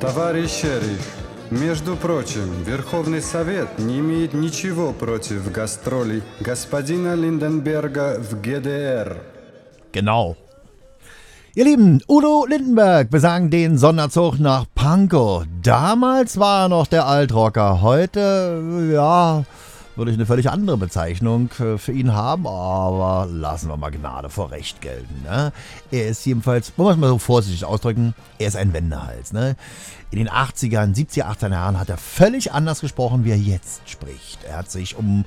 Товарищ шериф, между прочим, Верховный Совет не имеет ничего против гастролей господина Lindenberger в ГДР. Genau. Ihr Lieben, Udo Lindenberg besagen den Sonderzug nach Pankow. Damals war er noch der Altrocker. Heute, ja, würde ich eine völlig andere Bezeichnung für ihn haben, aber lassen wir mal Gnade vor Recht gelten. Ne? Er ist jedenfalls, muss man mal so vorsichtig ausdrücken, er ist ein Wendehals. Ne? In den 80ern, 70er, 80er Jahren hat er völlig anders gesprochen, wie er jetzt spricht. Er hat sich um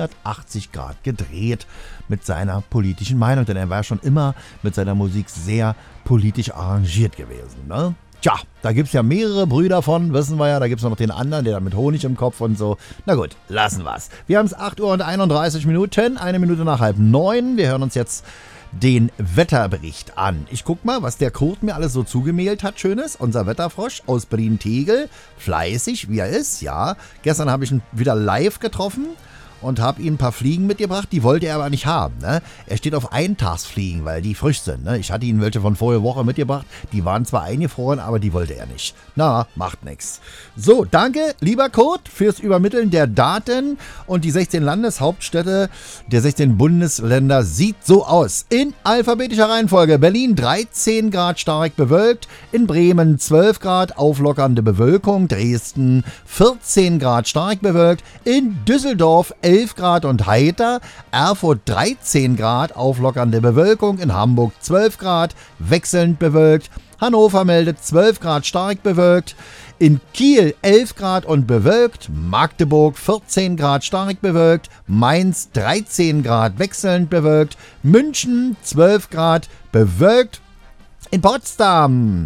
180 Grad gedreht mit seiner politischen Meinung, denn er war schon immer mit seiner Musik sehr politisch arrangiert gewesen. Ne? Tja, da gibt es ja mehrere Brüder von, wissen wir ja, da gibt es noch den anderen, der da mit Honig im Kopf und so. Na gut, lassen wir's. Wir haben es 8 Uhr und 31 Minuten, 1 Minute nach 8:30. Wir hören uns jetzt den Wetterbericht an. Ich guck mal, was der Kurt mir alles so zugemailt hat, Schönes. Unser Wetterfrosch aus Berlin-Tegel, fleißig, wie er ist, ja. Gestern habe ich ihn wieder live getroffen und habe ihm ein paar Fliegen mitgebracht, die wollte er aber nicht haben. Ne? Er steht auf Eintagsfliegen, weil die frisch sind. Ne? Ich hatte ihm welche von vorige Woche mitgebracht, die waren zwar eingefroren, aber die wollte er nicht. Na, macht nix. So, danke, lieber Kurt, fürs Übermitteln der Daten. Und die 16 Landeshauptstädte der 16 Bundesländer sieht so aus. In alphabetischer Reihenfolge: Berlin 13 Grad stark bewölkt, in Bremen 12 Grad auflockernde Bewölkung, Dresden 14 Grad stark bewölkt, in Düsseldorf 11 Grad und heiter, Erfurt 13 Grad auflockernde Bewölkung, in Hamburg 12 Grad wechselnd bewölkt, Hannover meldet 12 Grad stark bewölkt, in Kiel 11 Grad und bewölkt, Magdeburg 14 Grad stark bewölkt, Mainz 13 Grad wechselnd bewölkt, München 12 Grad bewölkt, in Potsdam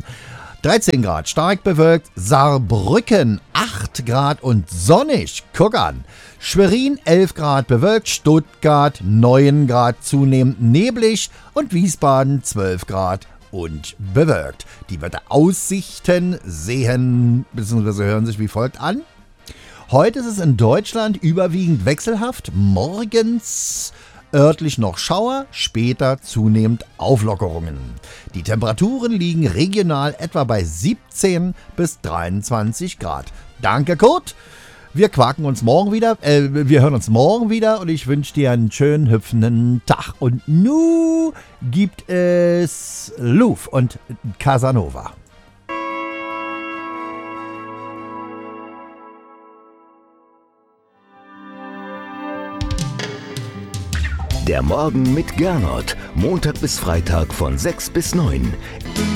13 Grad stark bewölkt, Saarbrücken 8 Grad und sonnig, guck an. Schwerin 11 Grad bewölkt, Stuttgart 9 Grad zunehmend neblig und Wiesbaden 12 Grad und bewölkt. Die Wetteraussichten sehen bzw. hören sich wie folgt an. Heute ist es in Deutschland überwiegend wechselhaft, morgens örtlich noch Schauer, später zunehmend Auflockerungen. Die Temperaturen liegen regional etwa bei 17 bis 23 Grad. Danke, Kurt. Wir quaken uns morgen wieder, wir hören uns morgen wieder und ich wünsche dir einen schönen, hüpfenden Tag. Und nu gibt es Louvre und Casanova. Der Morgen mit Gernot. Montag bis Freitag von 6 bis 9.